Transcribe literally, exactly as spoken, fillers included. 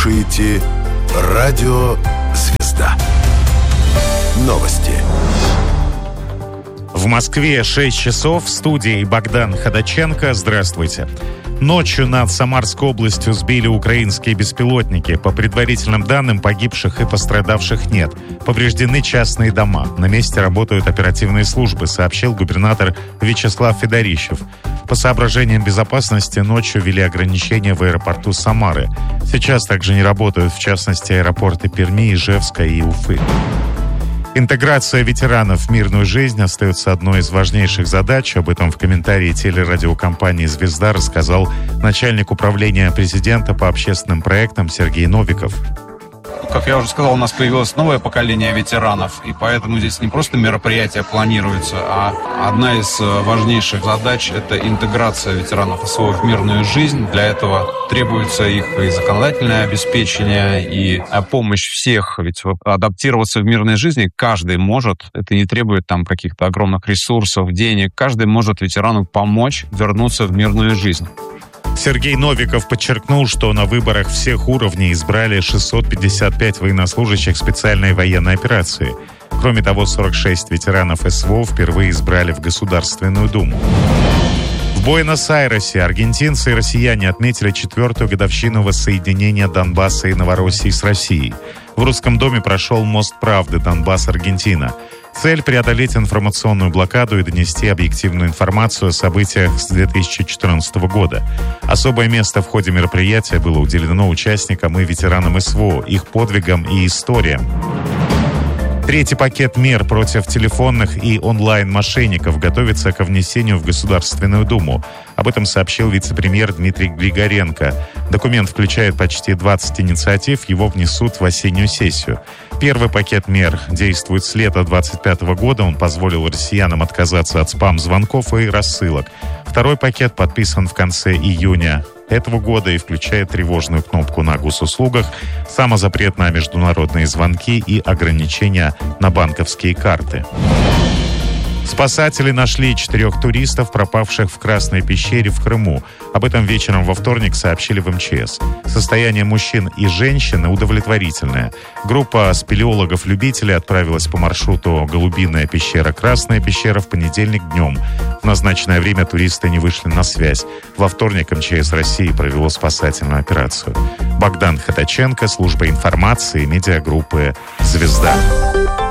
слушаете Радио Звезда. Новости. В Москве шесть часов. В студии Богдан Ходаченко. Здравствуйте. Ночью над Самарской областью сбили украинские беспилотники. По предварительным данным, погибших и пострадавших нет. Повреждены частные дома. На месте работают оперативные службы, сообщил губернатор Вячеслав Федорищев. По соображениям безопасности ночью ввели ограничения в аэропорту Самары. Сейчас также не работают, в частности, аэропорты Перми, Ижевска и Уфы. Интеграция ветеранов в мирную жизнь остается одной из важнейших задач. Об этом в комментарии телерадиокомпании «Звезда» рассказал начальник управления президента по общественным проектам Сергей Новиков. Как я уже сказал, у нас появилось новое поколение ветеранов, и поэтому здесь не просто мероприятия планируются, а одна из важнейших задач – это интеграция ветеранов СВО в мирную жизнь. Для этого требуется их и законодательное обеспечение, и помощь всех. Ведь адаптироваться в мирной жизни каждый может. Это не требует там каких-то огромных ресурсов, денег. Каждый может ветерану помочь вернуться в мирную жизнь. Сергей Новиков подчеркнул, что на выборах всех уровней избрали шестьсот пятьдесят пять военнослужащих специальной военной операции. Кроме того, сорок шесть ветеранов СВО впервые избрали в Государственную Думу. В Буэнос-Айресе аргентинцы и россияне отметили четвертую годовщину воссоединения Донбасса и Новороссии с Россией. В Русском доме прошел мост правды Донбасс-Аргентина. Цель – преодолеть информационную блокаду и донести объективную информацию о событиях с две тысячи четырнадцатого года. Особое место в ходе мероприятия было уделено участникам и ветеранам СВО, их подвигам и историям. Третий пакет мер против телефонных и онлайн-мошенников готовится ко внесению в Государственную Думу. Об этом сообщил вице-премьер Дмитрий Григоренко. Документ включает почти двадцать инициатив, его внесут в осеннюю сессию. Первый пакет мер действует с лета двадцать пятого года. Он позволил россиянам отказаться от спам-звонков и рассылок. Второй пакет подписан в конце июня этого года и включает тревожную кнопку на госуслугах, самозапрет на международные звонки и ограничения на банковские карты. Спасатели нашли четырех туристов, пропавших в Красной пещере в Крыму. Об этом вечером во вторник сообщили в эм че эс. Состояние мужчин и женщины удовлетворительное. Группа спелеологов-любителей отправилась по маршруту Голубиная пещера, Красная пещера в понедельник днем. В назначенное время туристы не вышли на связь. Во вторник эм че эс России провело спасательную операцию. Богдан Ходаченко, служба информации, медиагруппы «Звезда».